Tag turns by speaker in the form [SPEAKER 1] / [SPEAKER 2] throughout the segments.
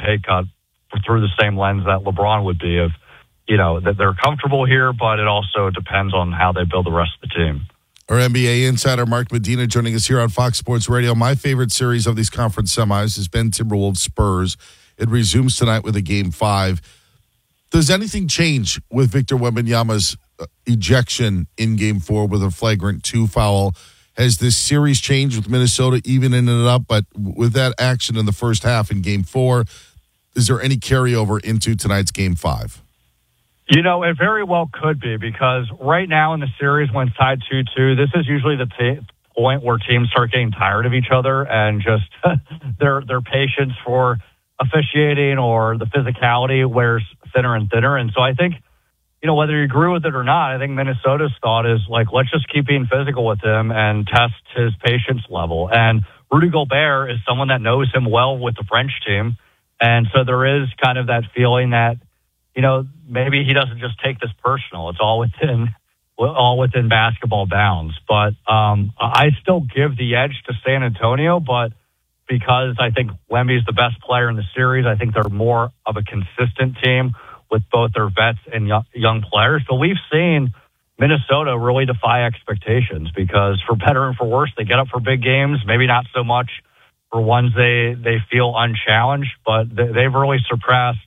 [SPEAKER 1] pay cut through the same lens that LeBron would be of, that they're comfortable here, but it also depends on how they build the rest of the team.
[SPEAKER 2] Our NBA insider, Mark Medina, joining us here on Fox Sports Radio. My favorite series of these conference semis has been Timberwolves Spurs. It resumes tonight with a Game 5. Does anything change with Victor Wembanyama's ejection in Game 4 with a flagrant 2 foul? Has this series changed with Minnesota evening it up? But with that action in the first half in Game 4, is there any carryover into tonight's Game 5?
[SPEAKER 1] It very well could be, because right now in the series when it's tied 2-2, this is usually the point where teams start getting tired of each other and just their patience for officiating or the physicality wears thinner and thinner. And so I think, whether you agree with it or not, I think Minnesota's thought is, let's just keep being physical with him and test his patience level. And Rudy Gobert is someone that knows him well with the French team. And so there is kind of that feeling that, maybe he doesn't just take this personal. It's all within basketball bounds. But I still give the edge to San Antonio, but because I think Wemby's the best player in the series, I think they're more of a consistent team with both their vets and young players. But we've seen Minnesota really defy expectations, because for better and for worse, they get up for big games, maybe not so much for ones they feel unchallenged, but they've really surpassed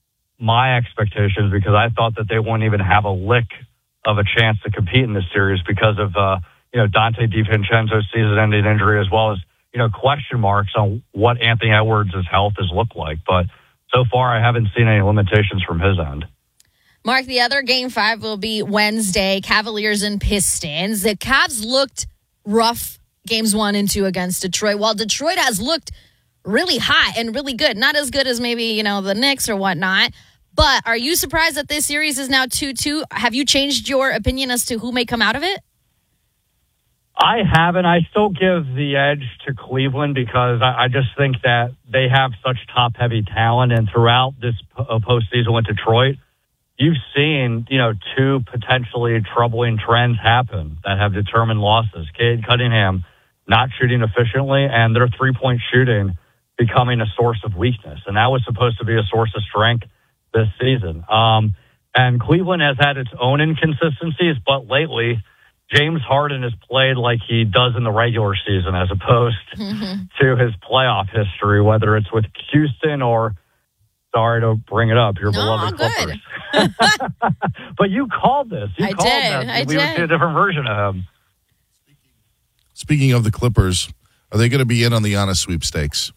[SPEAKER 1] my expectations, because I thought that they wouldn't even have a lick of a chance to compete in this series because of Dante DiVincenzo's season-ending injury, as well as question marks on what Anthony Edwards' health has looked like. But so far, I haven't seen any limitations from his end.
[SPEAKER 3] Mark, the other Game 5 will be Wednesday, Cavaliers and Pistons. The Cavs looked rough Games 1 and 2 against Detroit, while Detroit has looked really hot and really good. Not as good as maybe, the Knicks or whatnot. But are you surprised that this series is now 2-2? Have you changed your opinion as to who may come out of it?
[SPEAKER 1] I haven't. I still give the edge to Cleveland, because I just think that they have such top-heavy talent. And throughout this postseason with Detroit, you've seen, two potentially troubling trends happen that have determined losses. Cade Cunningham not shooting efficiently, and their three-point shooting becoming a source of weakness. And that was supposed to be a source of strength this season. And Cleveland has had its own inconsistencies, but lately James Harden has played like he does in the regular season, as opposed to his playoff history, whether it's with Houston or, sorry to bring it up, your beloved Clippers. But you called this. You called that. We would see a different version of him.
[SPEAKER 2] Speaking of the Clippers, are they going to be in on the Giannis sweepstakes?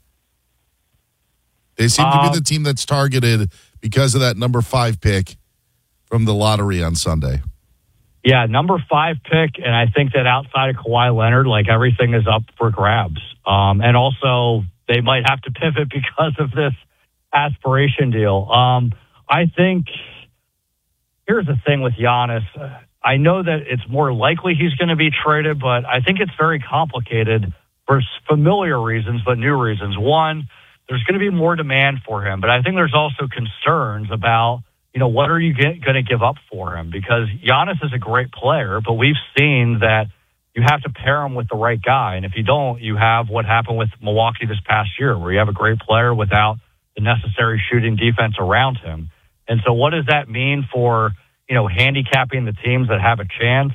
[SPEAKER 2] They seem to be the team that's targeted because of that number 5 pick from the lottery on Sunday.
[SPEAKER 1] Yeah, number 5 pick, and I think that outside of Kawhi Leonard, everything is up for grabs. And also, they might have to pivot because of this aspiration deal. I think, here's the thing with Giannis. I know that it's more likely he's going to be traded, but I think it's very complicated for familiar reasons, but new reasons. One, there's going to be more demand for him, but I think there's also concerns about, what are you going to give up for him? Because Giannis is a great player, but we've seen that you have to pair him with the right guy. And if you don't, you have what happened with Milwaukee this past year, where you have a great player without the necessary shooting defense around him. And so what does that mean for, handicapping the teams that have a chance?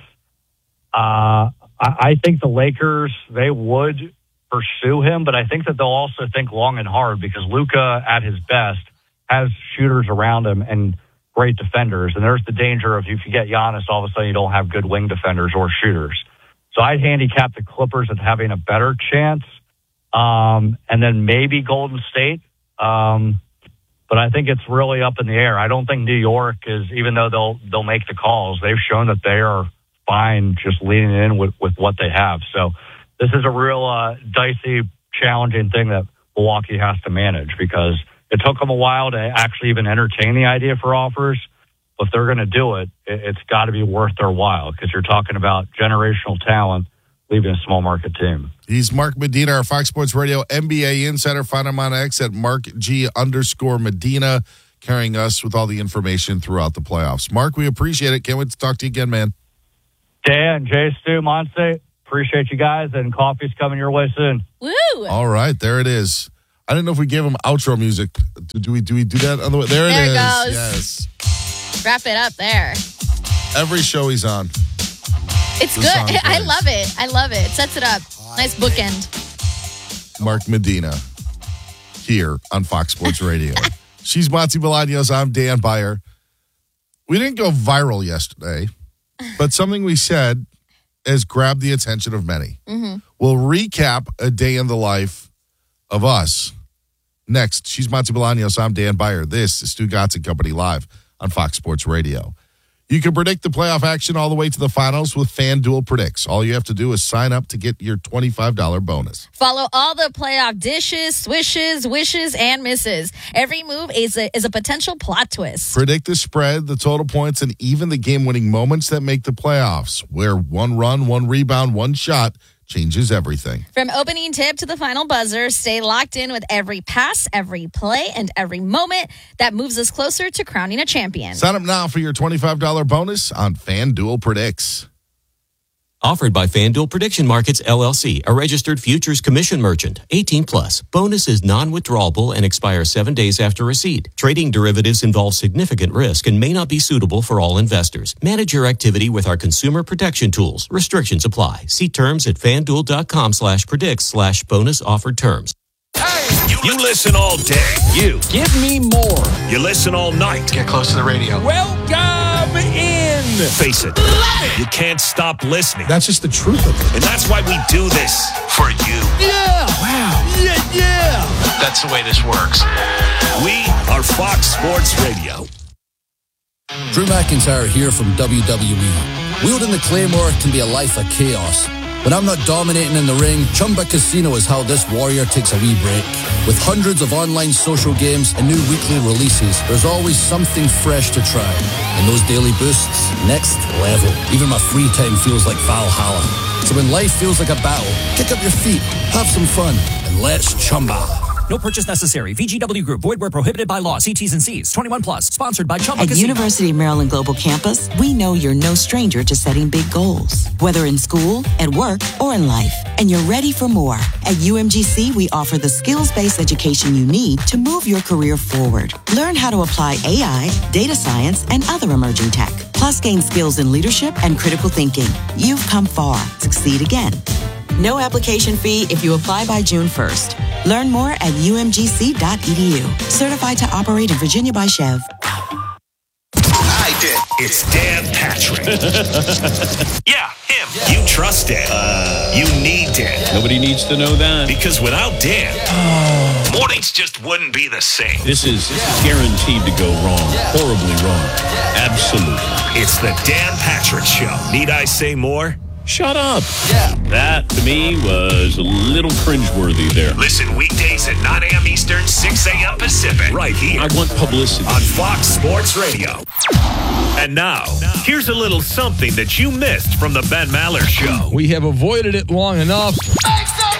[SPEAKER 1] I think the Lakers, they would pursue him, but I think that they'll also think long and hard, because Luka at his best has shooters around him and great defenders. And there's the danger of, if you get Giannis, all of a sudden you don't have good wing defenders or shooters. So I'd handicap the Clippers as having a better chance. And then maybe Golden State. But I think it's really up in the air. I don't think New York is, even though they'll make the calls, they've shown that they are fine just leaning in with what they have. So this is a real dicey, challenging thing that Milwaukee has to manage, because it took them a while to actually even entertain the idea for offers. But if they're going to do it, it's got to be worth their while, because you're talking about generational talent leaving a small market team.
[SPEAKER 2] He's Mark Medina, our Fox Sports Radio NBA insider. Find him on X at @MarkG_Medina, carrying us with all the information throughout the playoffs. Mark, we appreciate it. Can't wait to talk to you again, man.
[SPEAKER 1] Dan, Jay, Stu, Monse, appreciate you guys, and coffee's coming your way soon.
[SPEAKER 3] Woo!
[SPEAKER 2] All right, there it is. I didn't know if we gave him outro music. Do we do that on the way? There it is.
[SPEAKER 3] Goes.
[SPEAKER 2] Yes.
[SPEAKER 3] Wrap it up there.
[SPEAKER 2] Every show he's on.
[SPEAKER 3] It's good. I love it. I love it. It sets it up. Nice bookend.
[SPEAKER 2] Mark Medina here on Fox Sports Radio. She's Monty Bolaños. I'm Dan Beyer. We didn't go viral yesterday, but something we said has grabbed the attention of many. Mm-hmm. We'll recap a day in the life of us. Next, she's Monty Bolaños. I'm Dan Beyer. This is Stu Gatz and Company live on Fox Sports Radio. You can predict the playoff action all the way to the finals with FanDuel Predicts. All you have to do is sign up to get your $25 bonus.
[SPEAKER 3] Follow all the playoff dishes, swishes, wishes, and misses. Every move is a potential plot twist.
[SPEAKER 2] Predict the spread, the total points, and even the game-winning moments that make the playoffs, where one run, one rebound, one shot changes everything.
[SPEAKER 3] From opening tip to the final buzzer, stay locked in with every pass, every play, and every moment that moves us closer to crowning a champion.
[SPEAKER 2] Sign up now for your $25 bonus on FanDuel Predicts.
[SPEAKER 4] Offered by FanDuel Prediction Markets, LLC, a registered futures commission merchant. 18+. Bonus is non-withdrawable and expires 7 days after receipt. Trading derivatives involves significant risk and may not be suitable for all investors. Manage your activity with our consumer protection tools. Restrictions apply. See terms at FanDuel.com/predicts/bonus offered terms.
[SPEAKER 5] You listen all day. You.
[SPEAKER 6] Give me more.
[SPEAKER 5] You listen all night.
[SPEAKER 6] Get close to the radio. Welcome in.
[SPEAKER 5] Face it. You can't stop listening.
[SPEAKER 6] That's just the truth of it.
[SPEAKER 5] And that's why we do this for you.
[SPEAKER 6] Yeah. Wow. Yeah.
[SPEAKER 7] That's the way this works.
[SPEAKER 5] We are Fox Sports Radio.
[SPEAKER 8] Drew McIntyre here from WWE. Wielding the Claymore can be a life of chaos. When I'm not dominating in the ring, Chumba Casino is how this warrior takes a wee break. With hundreds of online social games and new weekly releases, there's always something fresh to try. And those daily boosts, next level. Even my free time feels like Valhalla. So when life feels like a battle, kick up your feet, have some fun, and let's Chumba.
[SPEAKER 9] No purchase necessary. VGW Group. Void where prohibited by law. See T's and C's. 21+. Sponsored by Chumba Casino.
[SPEAKER 10] At University of Maryland Global Campus, we know you're no stranger to setting big goals. Whether in school, at work, or in life. And you're ready for more. At UMGC, we offer the skills-based education you need to move your career forward. Learn how to apply AI, data science, and other emerging tech. Plus gain skills in leadership and critical thinking. You've come far. Succeed again. No application fee if you apply by June 1st. Learn more at umgc.edu. Certified to operate in Virginia by Chev.
[SPEAKER 5] I did. It's Dan Patrick. Yeah, him. Yeah. You trust Dan. You need Dan.
[SPEAKER 11] Nobody needs to know that.
[SPEAKER 5] Because without Dan, mornings just wouldn't be the same.
[SPEAKER 11] This is guaranteed to go wrong. Horribly wrong. Absolutely.
[SPEAKER 5] It's the Dan Patrick Show. Need I say more?
[SPEAKER 11] Shut up. Yeah. That, to me, was a little cringeworthy there.
[SPEAKER 5] Listen weekdays at 9 a.m. Eastern, 6 a.m. Pacific. Right here.
[SPEAKER 11] I want publicity.
[SPEAKER 5] On Fox Sports Radio. And now, here's a little something that you missed from the Ben Maller Show.
[SPEAKER 6] We have avoided it long enough. Make some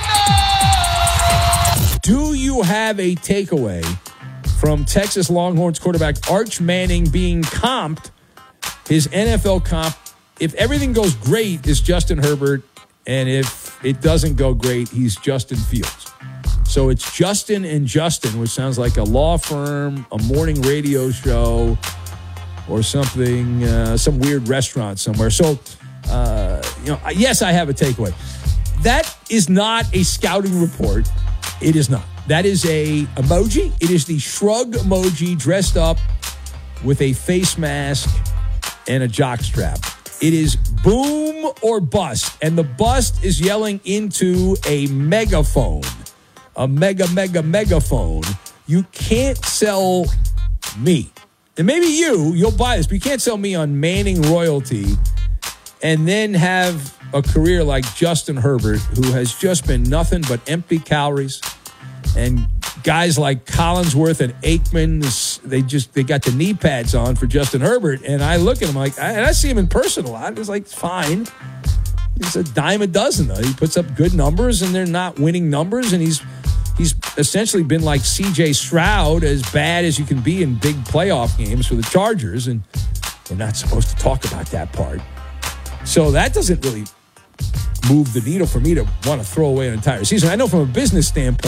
[SPEAKER 6] noise! Do you have a takeaway from Texas Longhorns quarterback Arch Manning being comped, his NFL comp? If everything goes great, it's Justin Herbert, and if it doesn't go great, he's Justin Fields. So it's Justin and Justin, which sounds like a law firm, a morning radio show, or something, some weird restaurant somewhere. So, yes, I have a takeaway. That is not a scouting report. It is not. That is a emoji. It is the shrug emoji dressed up with a face mask and a jockstrap. It is boom or bust, and the bust is yelling into a megaphone, a megaphone. You can't sell me. And maybe you'll buy this, but you can't sell me on Manning royalty and then have a career like Justin Herbert, who has just been nothing but empty calories. And guys like Collinsworth and Aikman, they got the knee pads on for Justin Herbert. And I look at him and I see him in person a lot. It's like, it's fine. He's a dime a dozen, though. He puts up good numbers, and they're not winning numbers. And he's essentially been like C.J. Stroud, as bad as you can be in big playoff games for the Chargers. And we're not supposed to talk about that part. So that doesn't really move the needle for me to want to throw away an entire season. I know from a business standpoint,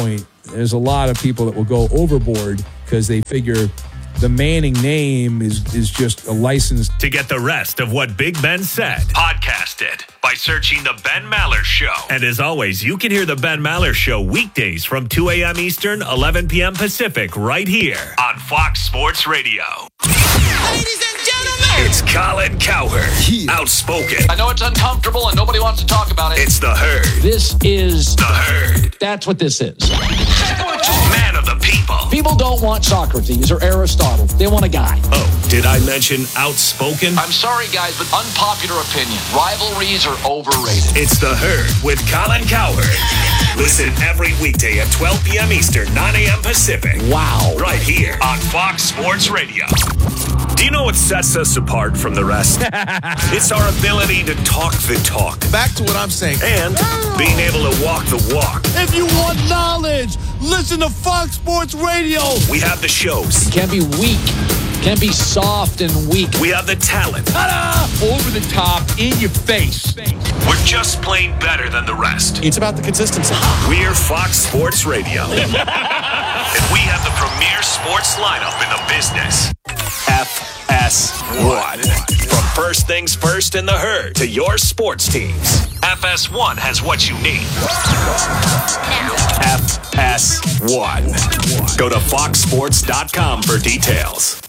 [SPEAKER 6] there's a lot of people that will go overboard because they figure the Manning name is just a license.
[SPEAKER 5] To get the rest of what Big Ben said, podcast it by searching The Ben Maller Show. And as always, you can hear The Ben Maller Show weekdays from 2 a.m. Eastern, 11 p.m. Pacific, right here on Fox Sports Radio.
[SPEAKER 7] Ladies and gentlemen,
[SPEAKER 5] it's Colin Cowherd, outspoken.
[SPEAKER 12] I know it's uncomfortable and nobody wants to talk about it.
[SPEAKER 5] It's The Herd.
[SPEAKER 12] This is
[SPEAKER 5] The Herd.
[SPEAKER 12] That's what this is.
[SPEAKER 5] Man of the people.
[SPEAKER 12] People don't want Socrates or Aristotle. They want a guy.
[SPEAKER 5] Oh, did I mention outspoken?
[SPEAKER 12] I'm sorry, guys, but unpopular opinion. Rivalries are overrated.
[SPEAKER 5] It's The Herd with Colin Cowherd. Listen every weekday at 12 p.m. Eastern, 9 a.m. Pacific.
[SPEAKER 12] Wow.
[SPEAKER 5] Right here on Fox Sports Radio. Do you know what sets us apart from the rest? It's our ability to talk the talk.
[SPEAKER 7] back to what I'm saying.
[SPEAKER 5] And being able to walk the walk.
[SPEAKER 2] If you want knowledge, listen to Fox Sports Radio.
[SPEAKER 5] We have the shows.
[SPEAKER 12] Can't be weak. Can't be soft and weak.
[SPEAKER 5] We have the talent.
[SPEAKER 6] Ta-da! Over the top, in your face.
[SPEAKER 5] We're just plain better than the rest.
[SPEAKER 9] It's about the consistency.
[SPEAKER 5] We're Fox Sports Radio. And we have the premier sports lineup in the business. FS1. From first things first in the Herd to your sports teams, FS1 has what you need. FS1. Go to foxsports.com for details.